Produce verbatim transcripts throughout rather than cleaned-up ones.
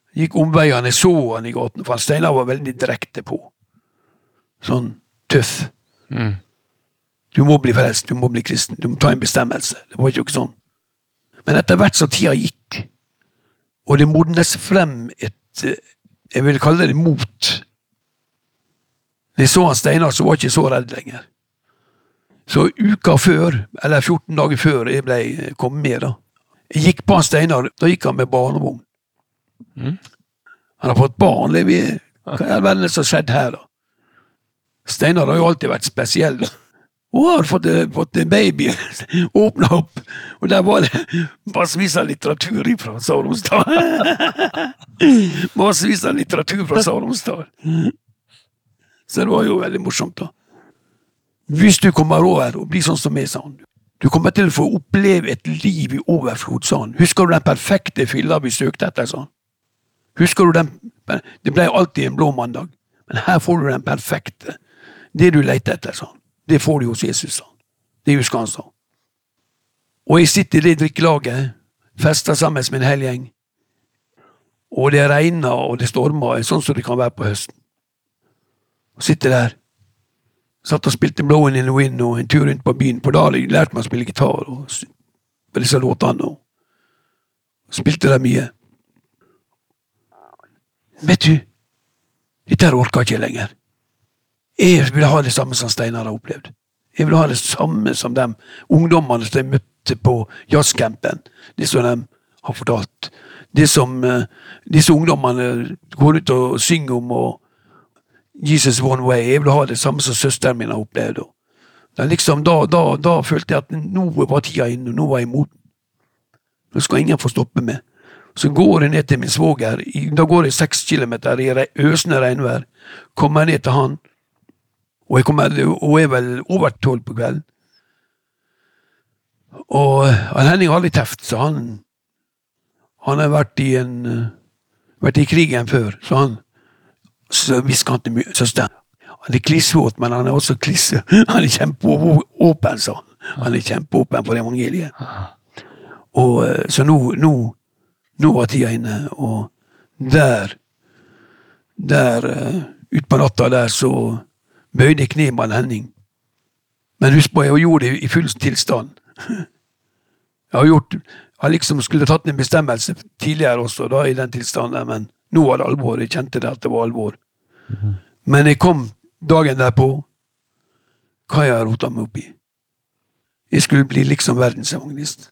Gikk omveiene, så han i gaten, for Steinar var veldig direkte på. Sånn tøff. Mm. Du må bli frelst, du må bli kristen, du må ta en bestemmelse. Det var ikke sånn. Men etter hvert så tida gikk, og det modnes frem et, jeg vil kalle det mot. Når jeg så han Steinar, så var jeg ikke så redd lenger. Så uka før, eller fjorten dager før jeg ble kommet med da, jeg gikk på han Steinar, da gikk han med barnevogn. Mm. Han har fått barn, det vi, hva er det som har skjedd her da? Steinar har jo alltid vært spesiell. Og han har fått, fått en baby, åpnet opp, og der var det massevis av litteratur fra Saronsdal. Massevis av litteratur fra Saronsdal. Så det var jo veldig morsomt da. Hvis du kommer over og blir sånn som jeg, sa han, du kommer til å få oppleve et liv i overflod, sa han. Husker du den perfekte fylla vi søkte etter, sa han? Husker du den, det ble alltid en blå mandag, men her får du den perfekte. Det du leter etter, sa han. Det får du hos Jesus, sa han. Det husker han, sa han. Og jeg sitter i det drikkelaget, fester sammen med en hel gjeng, og det regner og det stormer, sånn som det kan være på høsten. Og sitter der, satt og spilte Blowing in the Wind og en tur rundt på byen, på da hadde jeg lært meg å spille gitar og på disse låtene, og spilte der mye. Vet du, dette her orker jeg ikke lenger. Jeg ville ha det samme som Steinar har opplevd. Jeg ville ha det samme som de ungdommene som de møtte på jazzcampen, det som de har fortalt. Det som uh, disse ungdommene går ut og synger om, og Jesus One Way. Jeg ville ha det samme som søsteren min har opplevd. Da, liksom, da, da, da følte jeg at nå var tida inne, nå var jeg moden. Nå skal ingen få stoppe meg. Så går jeg ned til min svoger, da går jeg seks kilometer i øsende regnvær, kommer ned til han, og jeg kommer, og er vel over tolv på kvelden. Og han Henning har litt teft, så han, han har vært i en, vært i krigen før, så han, så visker han til søsteren. Han er klissvåt, men han er også klisse, han er kjempeåpen, sa han. Han er kjempeåpen for evangeliet. Og så nå, nå, nå var tida inne, og der, der, ut på natta der, så bøyde jeg kne med en Henning. Men husk på, jeg gjorde det i full tilstand. Jeg har gjort, jeg liksom skulle tatt en bestemmelse tidligere også, da i den tilstanden, men nå var det alvor, jeg kjente det at det var alvor. Mm-hmm. Men jeg kom dagen derpå, hva jeg rotet meg opp i. Jeg skulle bli liksom verdensevangelist.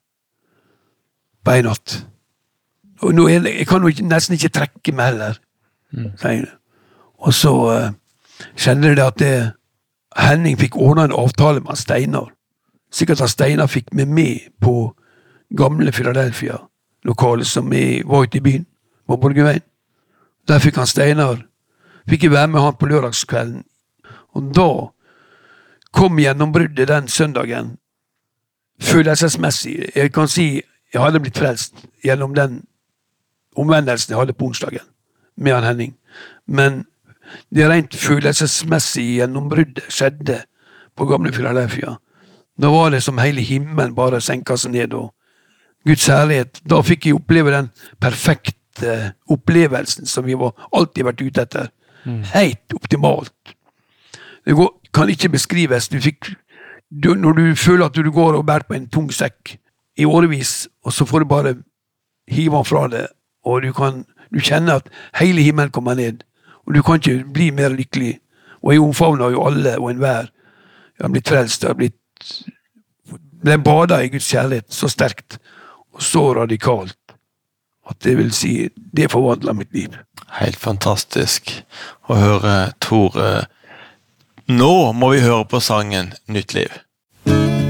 På en natt. Og nå er det, jeg kan jo nesten ikke trekke meg heller. Mm. Og så uh, skjedde det at det, Henning fikk ordnet en avtale med Steinar. Sikkert at Steinar fikk meg med på gamle Philadelphia, lokalet som jeg var ute i byen, på Borgerveien. Der fikk han Steinar, fikk jeg være med han på lørdagskvelden. Og da kom gjennombruddet den søndagen, følelsesmessig. Jeg kan si, jeg hadde blitt frelst gjennom den omvendelsen jeg hadde på onsdagen, med han Henning. Men det rent følelsesmessige gjennombruddet skjedde på gamle Philadelphia. Da var det som hele himmelen bare senket seg ned, og Guds herlighet, da fikk jeg oppleve den perfekte opplevelsen som vi var alltid vært ute etter. Mm. Helt optimalt. Det går, kan ikke beskrives. Du fikk, du, når du føler at du går og bærer på en tung sekk i årevis, og så får du bare hive den fra det, og du kan, du kjenner at hele himmelen kommer ned, og du kan ikke bli mer lykkelig. Og jeg omfavner jo alle og enhver. Jeg har blitt frelst, jeg har blitt ble badet i Guds kjærlighet så sterkt og så radikalt at det vil si, det forvandler mitt liv. Helt fantastisk å høre, Tore. Nå må vi høre på sangen Nytt liv.